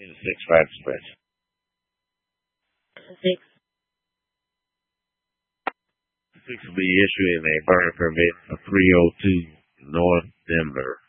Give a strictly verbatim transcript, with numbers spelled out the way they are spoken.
the six five stretch. Six. Six will be issuing a burn permit for three oh two North Denver.